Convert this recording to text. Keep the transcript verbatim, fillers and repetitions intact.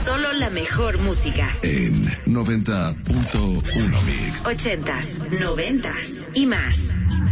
Solo la mejor música. En noventa punto uno Mix. Ochentas, noventas y más.